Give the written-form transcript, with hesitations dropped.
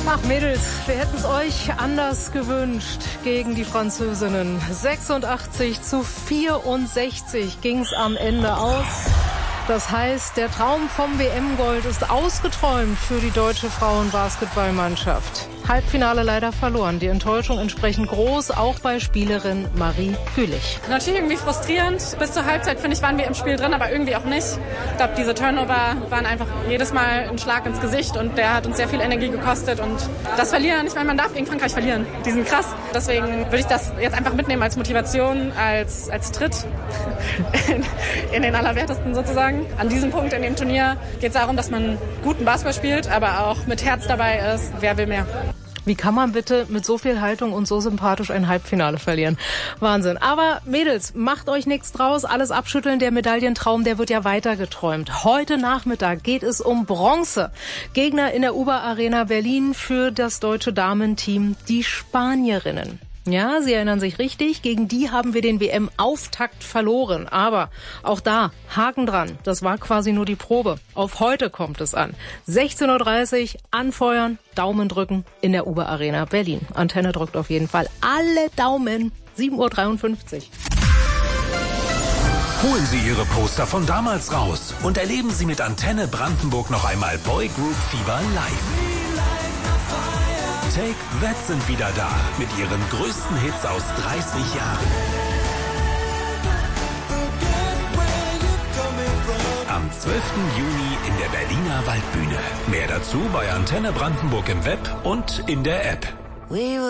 Ach Mädels, wir hätten es euch anders gewünscht gegen die Französinnen. 86-64 ging es am Ende aus. Das heißt, der Traum vom WM-Gold ist ausgeträumt für die deutsche Frauenbasketballmannschaft. Halbfinale leider verloren. Die Enttäuschung entsprechend groß, auch bei Spielerin Marie Gülich. Natürlich irgendwie frustrierend. Bis zur Halbzeit, finde ich, waren wir im Spiel drin, aber irgendwie auch nicht. Ich glaube, diese Turnover waren einfach jedes Mal ein Schlag ins Gesicht und der hat uns sehr viel Energie gekostet. Und das Verlieren, ich meine, man darf gegen Frankreich verlieren. Die sind krass. Deswegen würde ich das jetzt einfach mitnehmen als Motivation, als Tritt in den Allerwertesten sozusagen. An diesem Punkt in dem Turnier geht es darum, dass man guten Basketball spielt, aber auch mit Herz dabei ist. Wer will mehr? Wie kann man bitte mit so viel Haltung und so sympathisch ein Halbfinale verlieren? Wahnsinn. Aber Mädels, macht euch nichts draus. Alles abschütteln, der Medaillentraum, der wird ja weiter geträumt. Heute Nachmittag geht es um Bronze. Gegner in der Uber Arena Berlin für das deutsche Damenteam, die Spanierinnen. Ja, Sie erinnern sich richtig, gegen die haben wir den WM-Auftakt verloren. Aber auch da, Haken dran, das war quasi nur die Probe. Auf heute kommt es an. 16:30 Uhr, anfeuern, Daumen drücken in der Uber Arena Berlin. Antenne drückt auf jeden Fall alle Daumen. 7:53 Uhr. Holen Sie Ihre Poster von damals raus und erleben Sie mit Antenne Brandenburg noch einmal Boy Group Fever live. Take That sind wieder da mit ihren größten Hits aus 30 Jahren. Am 12. Juni in der Berliner Waldbühne. Mehr dazu bei Antenne Brandenburg im Web und in der App.